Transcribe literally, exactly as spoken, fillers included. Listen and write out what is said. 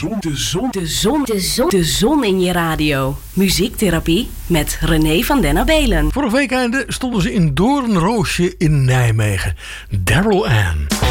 zon, de zon, de zon, de zon, de zon in je radio. Muziektherapie met René van den Abelen. Vorig weekende stonden ze in Doornroosje in Nijmegen. Daryl Ann.